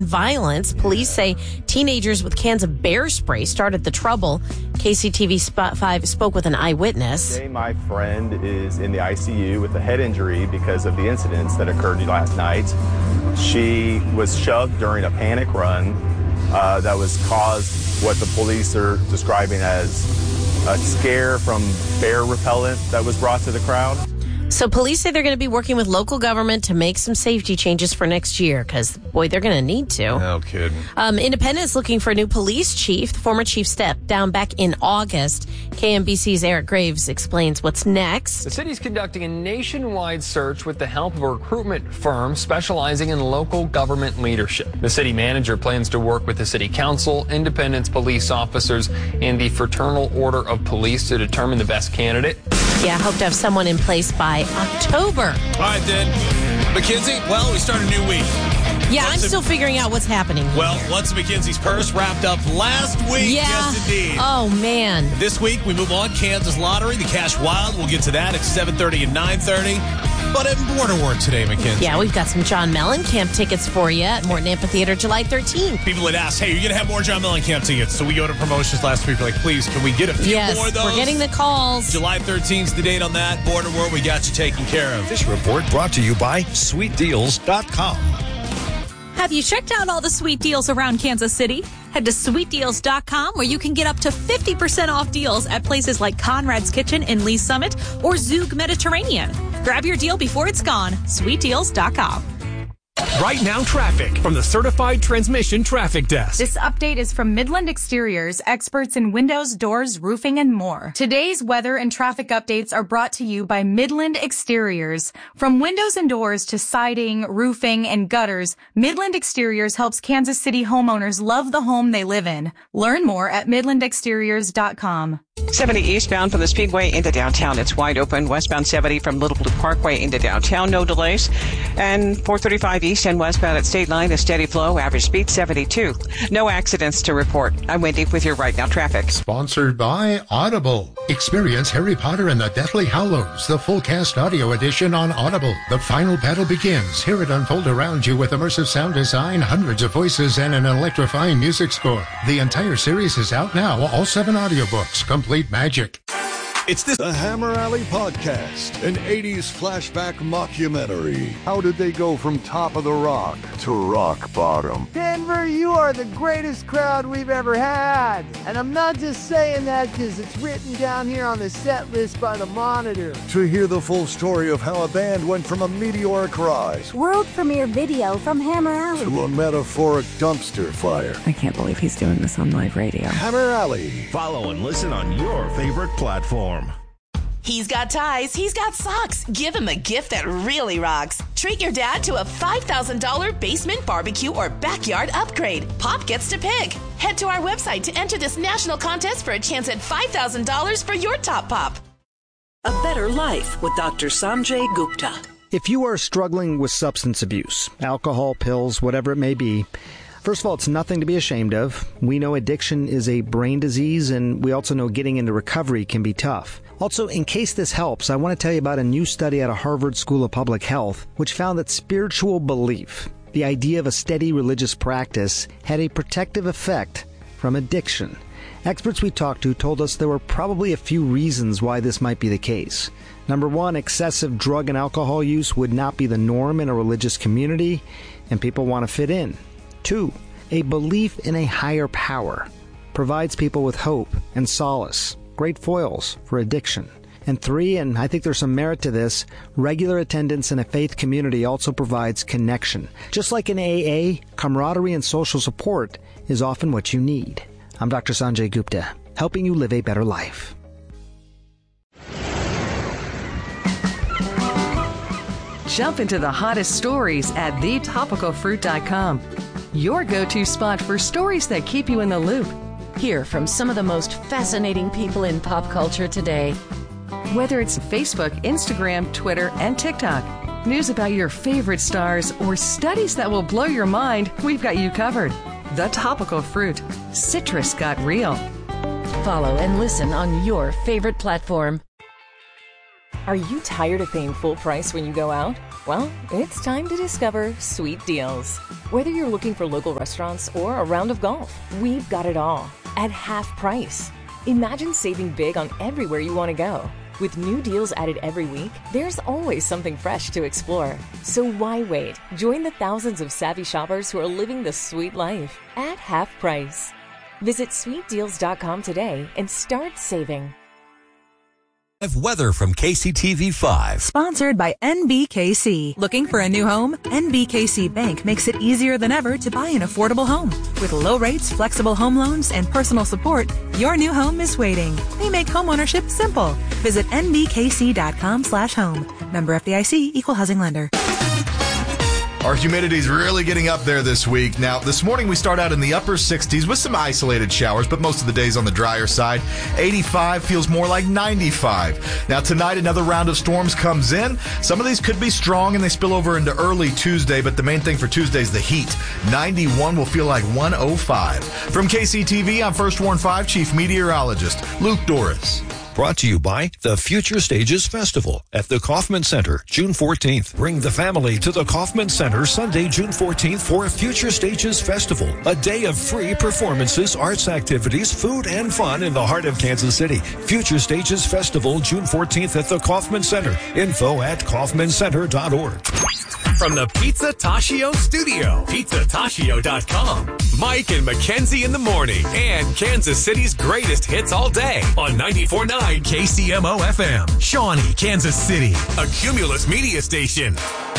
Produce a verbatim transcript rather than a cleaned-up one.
violence. Police say teenagers with cans of bear spray started the trouble. K C T V Spot five spoke with an eyewitness. Today, my friend is in the I C U with a head injury because of the incidents that occurred last night. She was shoved during a panic run uh, that was caused what the police are describing as a scare from bear repellent that was brought to the crowd. So police say they're going to be working with local government to make some safety changes for next year because, boy, they're going to need to. No kidding. Um, Independence looking for a new police chief. The former chief stepped down back in August. K M B C's Eric Graves explains what's next. The city's conducting a nationwide search with the help of a recruitment firm specializing in local government leadership. The city manager plans to work with the city council, Independence police officers, and the Fraternal Order of Police to determine the best candidate. Yeah, I hope to have someone in place by October. All right, then. Mackenzie, well, we start a new week. Yeah, I'm still figuring out what's happening here. Well, What's Mackenzie's Purse wrapped up last week. Yeah. Yes, indeed. Oh, man. This week, we move on. Kansas Lottery, the Cash Wild. We'll get to that at seven thirty and nine thirty. But at Border Work today, Mackenzie. Yeah, we've got some John Mellencamp tickets for you at Morton Amphitheater July thirteenth. People had asked, hey, you're going to have more John Mellencamp tickets. So we go to promotions last week. We're like, please, can we get a few yes, more of those? We're getting the calls. July thirteenth is the date on that. Border Work, we got you taken care of. This report brought to you by sweet deals dot com. Have you checked out all the sweet deals around Kansas City? Head to sweet deals dot com where you can get up to fifty percent off deals at places like Conrad's Kitchen in Lee Summit or Zug Mediterranean. Grab your deal before it's gone. sweet deals dot com. Right now, traffic from the Certified Transmission Traffic Desk. This update is from Midland Exteriors, experts in windows, doors, roofing, and more. Today's weather and traffic updates are brought to you by Midland Exteriors. From windows and doors to siding, roofing, and gutters, Midland Exteriors helps Kansas City homeowners love the home they live in. Learn more at midland exteriors dot com. seventy eastbound from the Speedway into downtown. It's wide open. Westbound seventy from Little Blue Parkway into downtown. No delays. And four thirty-five east and westbound at State Line, a steady flow. Average speed seventy-two. No accidents to report. I'm Wendy with your Right Now traffic. Sponsored by Audible. Experience Harry Potter and the Deathly Hallows, the full cast audio edition on Audible. The final battle begins. Hear it unfold around you with immersive sound design, hundreds of voices, and an electrifying music score. The entire series is out now. All seven audiobooks. Complete magic. It's this The Hammer Alley Podcast, an eighties flashback mockumentary. How did they go from top of the rock to rock bottom? Denver, you are the greatest crowd we've ever had. And I'm not just saying that because it's written down here on the set list by the Monitor. To hear the full story of how a band went from a meteoric rise, world premiere video from Hammer Alley, to a metaphoric dumpster fire. I can't believe he's doing this on live radio. Hammer Alley. Follow and listen on your favorite platform. He's got ties, he's got socks. Give him a gift that really rocks. Treat your dad to a five thousand dollars basement, barbecue, or backyard upgrade. Pop gets to pick. Head to our website to enter this national contest for a chance at five thousand dollars for your top pop. A Better Life with Doctor Sanjay Gupta. If you are struggling with substance abuse, alcohol, pills, whatever it may be, first of all, it's nothing to be ashamed of. We know addiction is a brain disease, and we also know getting into recovery can be tough. Also, in case this helps, I want to tell you about a new study out of Harvard School of Public Health, which found that spiritual belief, the idea of a steady religious practice, had a protective effect from addiction. Experts we talked to told us there were probably a few reasons why this might be the case. Number one, excessive drug and alcohol use would not be the norm in a religious community, and people want to fit in. Two, a belief in a higher power provides people with hope and solace, great foils for addiction. And three, and I think there's some merit to this, regular attendance in a faith community also provides connection. Just like in A A, camaraderie and social support is often what you need. I'm Doctor Sanjay Gupta, helping you live a better life. Jump into the hottest stories at the topical fruit dot com. Your go-to spot for stories that keep you in the loop. Hear from some of the most fascinating people in pop culture today. Whether it's Facebook, Instagram, Twitter, and TikTok, news about your favorite stars, or studies that will blow your mind, we've got you covered. The Topical Fruit. Citrus got real. Follow and listen on your favorite platform. Are you tired of paying full price when you go out? Well, it's time to discover Sweet Deals. Whether you're looking for local restaurants or a round of golf, we've got it all at half price. Imagine saving big on everywhere you want to go. With new deals added every week, there's always something fresh to explore. So why wait? Join the thousands of savvy shoppers who are living the sweet life at half price. Visit sweet deals dot com today and start saving. Weather from K C T V five. Sponsored by N B K C. Looking for a new home? N B K C Bank makes it easier than ever to buy an affordable home. With low rates, flexible home loans, and personal support, your new home is waiting. They make homeownership simple. Visit N B K C dot com slash home. Member F D I C, Equal Housing Lender. Our humidity's really getting up there this week. Now, this morning we start out in the upper sixties with some isolated showers, but most of the day's on the drier side. eighty-five feels more like ninety-five. Now, tonight another round of storms comes in. Some of these could be strong and they spill over into early Tuesday, but the main thing for Tuesday is the heat. ninety-one will feel like one oh five. From K C T V, I'm First Warn five Chief Meteorologist Luke Doris. Brought to you by the Future Stages Festival at the Kaufman Center, June fourteenth. Bring the family to the Kaufman Center Sunday, June fourteenth for Future Stages Festival, a day of free performances, arts activities, food, and fun in the heart of Kansas City. Future Stages Festival, June fourteenth at the Kaufman Center. Info at kaufman center dot org. From the Pizza Tashio Studio, pizza tashio dot com. Mike and Mackenzie in the morning, and Kansas City's greatest hits all day on ninety-four point nine K C M O F M. Shawnee, Kansas City, a Cumulus media station.